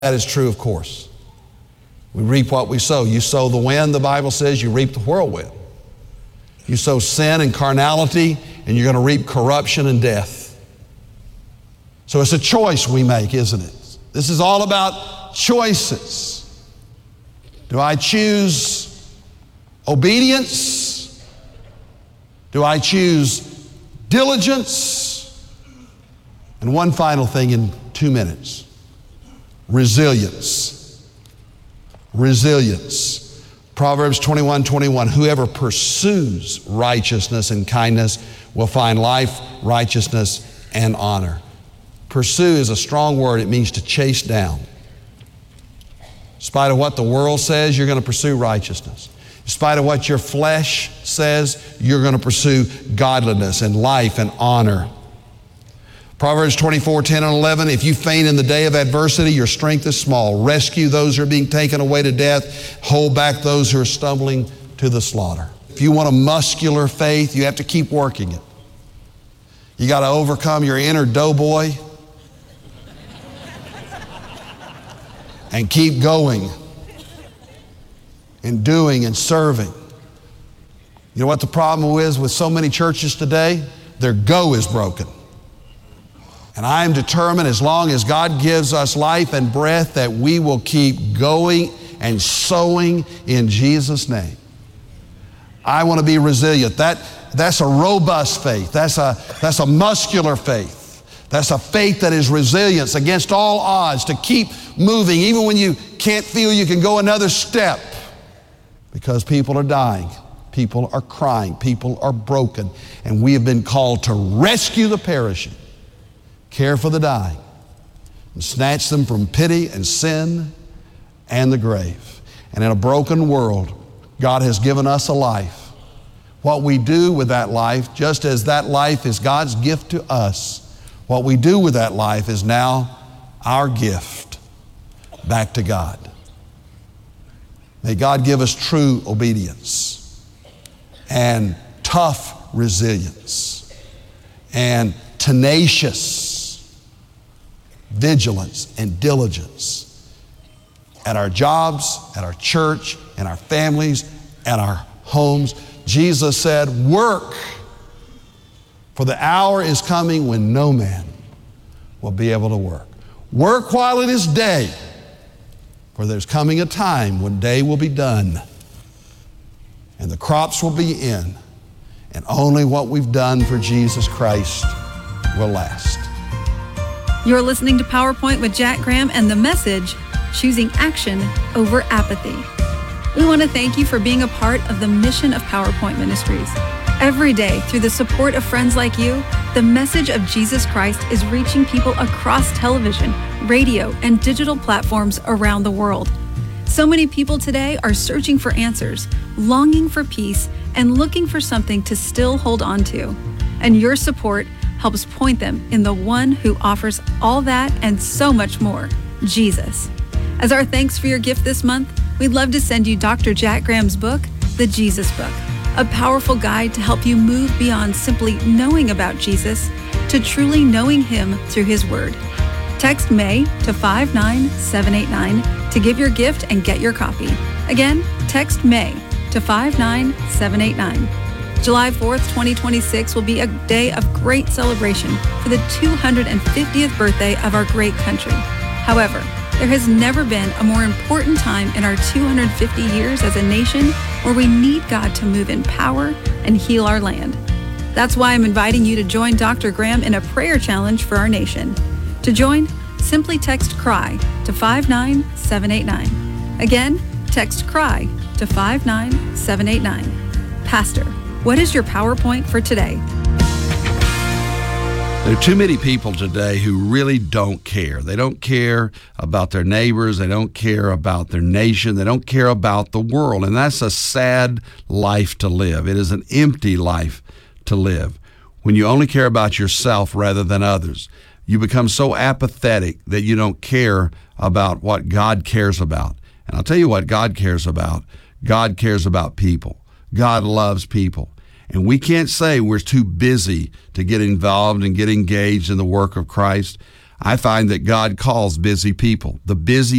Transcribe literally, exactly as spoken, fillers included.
That is true, of course. We reap what we sow. You sow the wind, the Bible says, you reap the whirlwind. You sow sin and carnality, and you're going to reap corruption and death. So it's a choice we make, isn't it? This is all about choices. Do I choose obedience? Do I choose diligence? And one final thing in two minutes. Resilience. Resilience. Proverbs twenty-one twenty-one, whoever pursues righteousness and kindness will find life, righteousness, and honor. Pursue is a strong word. It means to chase down. In spite of what the world says, you're going to pursue righteousness. In spite of what your flesh says, you're going to pursue godliness and life and honor. Proverbs twenty-four ten and eleven, if you faint in the day of adversity, your strength is small. Rescue those who are being taken away to death. Hold back those who are stumbling to the slaughter. If you want a muscular faith, you have to keep working it. You got to overcome your inner doughboy and keep going and doing and serving. You know what the problem is with so many churches today? Their go is broken. And I am determined, as long as God gives us life and breath, that we will keep going and sowing in Jesus' name. I want to be resilient. That, that's a robust faith. That's a, that's a muscular faith. That's a faith that is resilience against all odds, to keep moving even when you can't feel you can go another step, because people are dying, people are crying, people are broken, and we have been called to rescue the perishing, care for the dying, and snatch them from pity and sin and the grave. And in a broken world, God has given us a life. What we do with that life, just as that life is God's gift to us, what we do with that life is now our gift back to God. May God give us true obedience and tough resilience and tenacious vigilance and diligence at our jobs, at our church, in our families, at our homes. Jesus said, work, for the hour is coming when no man will be able to work. Work while it is day, for there's coming a time when day will be done and the crops will be in, and only what we've done for Jesus Christ will last. You're listening to PowerPoint with Jack Graham and the message, Choosing Action Over Apathy. We want to thank you for being a part of the mission of PowerPoint Ministries. Every day, through the support of friends like you, the message of Jesus Christ is reaching people across television, radio, and digital platforms around the world. So many people today are searching for answers, longing for peace, and looking for something to still hold on to. And your support helps point them in the one who offers all that and so much more, Jesus. As our thanks for your gift this month, we'd love to send you Doctor Jack Graham's book, The Jesus Book, a powerful guide to help you move beyond simply knowing about Jesus to truly knowing Him through His Word. Text May to five nine seven eight nine to give your gift and get your copy. Again, text May to five nine seven eight nine. July fourth, twenty twenty-six will be a day of great celebration for the two hundred fiftieth birthday of our great country. However, there has never been a more important time in our two hundred fifty years as a nation where we need God to move in power and heal our land. That's why I'm inviting you to join Doctor Graham in a prayer challenge for our nation. To join, simply text CRY to five nine seven eight nine. Again, text CRY to five nine seven eight nine. Pastor, what is your PowerPoint for today? There are too many people today who really don't care. They don't care about their neighbors. They don't care about their nation. They don't care about the world. And that's a sad life to live. It is an empty life to live. When you only care about yourself rather than others, you become so apathetic that you don't care about what God cares about. And I'll tell you what God cares about. God cares about people. God loves people. And we can't say we're too busy to get involved and get engaged in the work of Christ. I find that God calls busy people. The busy